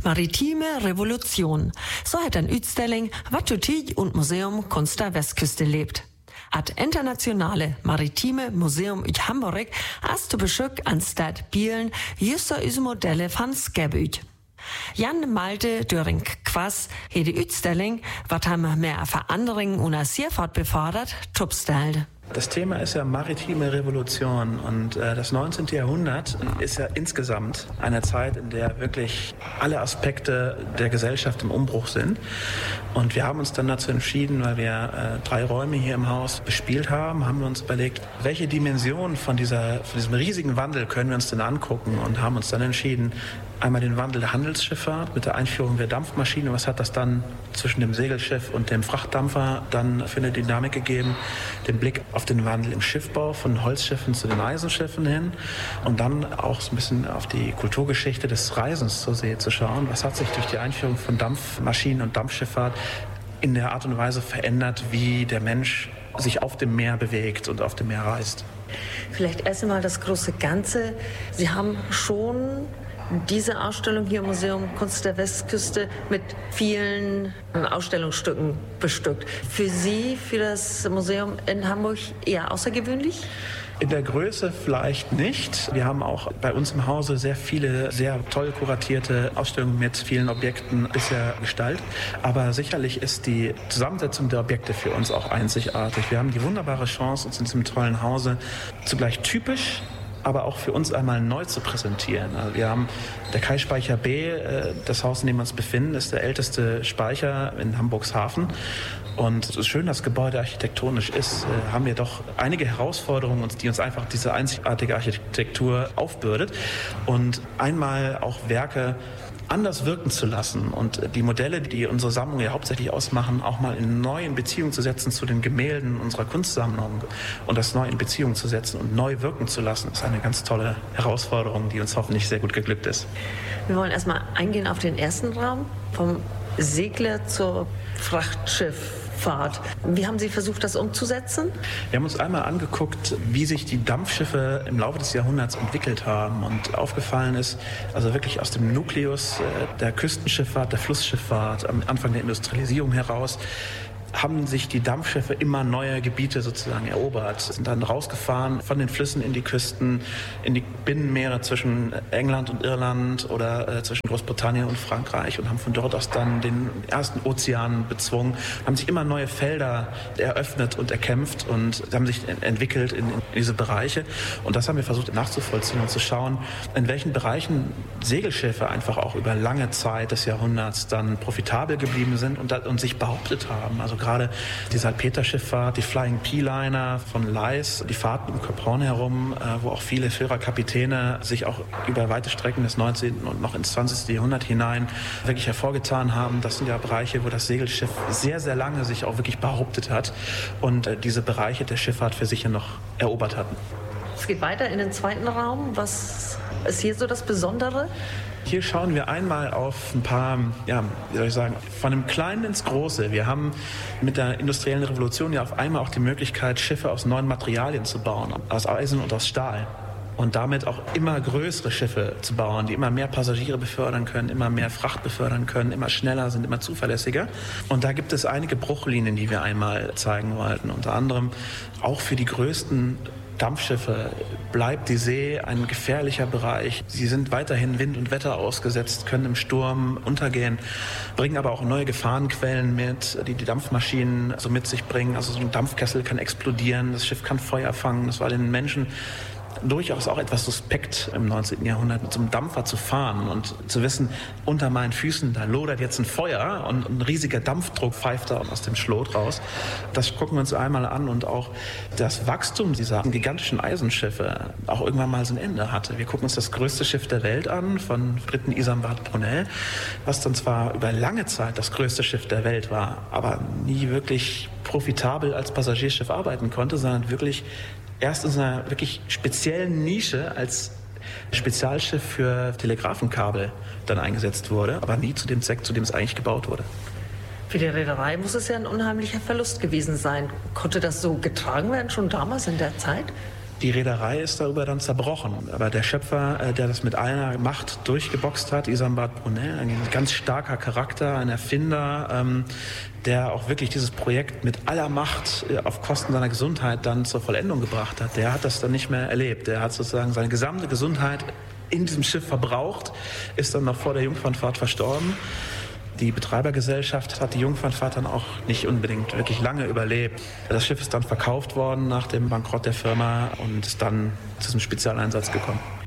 Maritime Revolution. So hat ein Utstelling, was Tid und Museum Kunst der Westküste lebt. At internationale maritime Museum in Hamburg als zu Beschück an Stad Bielen just so Modelle von Skebüt. Jan Malte Döring Quass hat die Utstelling, was haben mehr Veränderungen und Seefahrt befördert, topstellt. Das Thema ist ja maritime Revolution und das 19. Jahrhundert ist ja insgesamt eine Zeit, in der wirklich alle Aspekte der Gesellschaft im Umbruch sind. Und wir haben uns dann dazu entschieden, weil wir 3 Räume hier im Haus bespielt haben wir uns überlegt, welche Dimension von diesem riesigen Wandel können wir uns denn angucken und haben uns dann entschieden, einmal den Wandel der Handelsschifffahrt mit der Einführung der Dampfmaschine. Was hat das dann zwischen dem Segelschiff und dem Frachtdampfer dann für eine Dynamik gegeben? Den Blick auf den Wandel im Schiffbau von Holzschiffen zu den Eisenschiffen hin und dann auch so ein bisschen auf die Kulturgeschichte des Reisens zur See zu schauen. Was hat sich durch die Einführung von Dampfmaschinen und Dampfschifffahrt in der Art und Weise verändert, wie der Mensch sich auf dem Meer bewegt und auf dem Meer reist? Vielleicht erst einmal das große Ganze. Sie haben schon diese Ausstellung hier im Museum Kunst der Westküste mit vielen Ausstellungsstücken bestückt. Für Sie, für das Museum in Hamburg eher außergewöhnlich? In der Größe vielleicht nicht. Wir haben auch bei uns im Hause sehr viele, sehr toll kuratierte Ausstellungen mit vielen Objekten bisher gestaltet. Aber sicherlich ist die Zusammensetzung der Objekte für uns auch einzigartig. Wir haben die wunderbare Chance, uns in diesem tollen Hause zugleich typisch, aber auch für uns einmal neu zu präsentieren. Also wir haben der Kai-Speicher B, das Haus, in dem wir uns befinden, ist der älteste Speicher in Hamburgs Hafen. Und so schön das Gebäude architektonisch ist, haben wir doch einige Herausforderungen, die uns einfach diese einzigartige Architektur aufbürdet. Und einmal auch Werke anders wirken zu lassen und die Modelle, die unsere Sammlung ja hauptsächlich ausmachen, auch mal in neu in Beziehung zu setzen zu den Gemälden unserer Kunstsammlung und das neu in Beziehung zu setzen und neu wirken zu lassen, ist eine ganz tolle Herausforderung, die uns hoffentlich sehr gut geglückt ist. Wir wollen erstmal eingehen auf den ersten Raum, vom Segler zur Frachtschiff. Wie haben Sie versucht, das umzusetzen? Wir haben uns einmal angeguckt, wie sich die Dampfschiffe im Laufe des Jahrhunderts entwickelt haben. Und aufgefallen ist, also wirklich aus dem Nukleus der Küstenschifffahrt, der Flussschifffahrt, am Anfang der Industrialisierung heraus, haben sich die Dampfschiffe immer neue Gebiete sozusagen erobert, sind dann rausgefahren von den Flüssen in die Küsten, in die Binnenmeere zwischen England und Irland oder zwischen Großbritannien und Frankreich und haben von dort aus dann den ersten Ozean bezwungen, haben sich immer neue Felder eröffnet und erkämpft und haben sich entwickelt in diese Bereiche. Und das haben wir versucht nachzuvollziehen und zu schauen, in welchen Bereichen Segelschiffe einfach auch über lange Zeit des Jahrhunderts dann profitabel geblieben sind und sich behauptet haben. Also gerade die Salpeterschifffahrt, die Flying P-Liner von Leis, die Fahrten um Cap Horn herum, wo auch viele Führerkapitäne sich auch über weite Strecken des 19. und noch ins 20. Jahrhundert hinein wirklich hervorgetan haben. Das sind ja Bereiche, wo das Segelschiff sehr, sehr lange sich auch wirklich behauptet hat und diese Bereiche der Schifffahrt für sich ja noch erobert hatten. Es geht weiter in den zweiten Raum. Was ist hier so das Besondere? Hier schauen wir einmal auf ein paar, wie soll ich sagen, von dem Kleinen ins Große. Wir haben mit der industriellen Revolution ja auf einmal auch die Möglichkeit, Schiffe aus neuen Materialien zu bauen, aus Eisen und aus Stahl. Und damit auch immer größere Schiffe zu bauen, die immer mehr Passagiere befördern können, immer mehr Fracht befördern können, immer schneller sind, immer zuverlässiger. Und da gibt es einige Bruchlinien, die wir einmal zeigen wollten. Unter anderem auch für die größten Dampfschiffe bleibt die See ein gefährlicher Bereich. Sie sind weiterhin Wind und Wetter ausgesetzt, können im Sturm untergehen, bringen aber auch neue Gefahrenquellen mit, die die Dampfmaschinen so mit sich bringen. Also so ein Dampfkessel kann explodieren, das Schiff kann Feuer fangen. Das war den Menschen durchaus auch etwas suspekt im 19. Jahrhundert, mit so einem Dampfer zu fahren und zu wissen, unter meinen Füßen, da lodert jetzt ein Feuer und ein riesiger Dampfdruck pfeift da aus dem Schlot raus. Das gucken wir uns einmal an und auch das Wachstum dieser gigantischen Eisenschiffe auch irgendwann mal so ein Ende hatte. Wir gucken uns das größte Schiff der Welt an, von Briten Isambard Brunel, was dann zwar über lange Zeit das größte Schiff der Welt war, aber nie wirklich profitabel als Passagierschiff arbeiten konnte, sondern wirklich erst in einer wirklich speziellen Nische als Spezialschiff für Telegrafenkabel dann eingesetzt wurde, aber nie zu dem Zweck, zu dem es eigentlich gebaut wurde. Für die Reederei muss es ja ein unheimlicher Verlust gewesen sein. Konnte das so getragen werden, schon damals in der Zeit? Die Reederei ist darüber dann zerbrochen. Aber der Schöpfer, der das mit einer Macht durchgeboxt hat, Isambard Brunel, ein ganz starker Charakter, ein Erfinder, der auch wirklich dieses Projekt mit aller Macht auf Kosten seiner Gesundheit dann zur Vollendung gebracht hat, der hat das dann nicht mehr erlebt. Der hat sozusagen seine gesamte Gesundheit in diesem Schiff verbraucht, ist dann noch vor der Jungfernfahrt verstorben. Die Betreibergesellschaft hat die Jungfernfahrt dann auch nicht unbedingt wirklich lange überlebt. Das Schiff ist dann verkauft worden nach dem Bankrott der Firma und ist dann zu diesem Spezialeinsatz gekommen.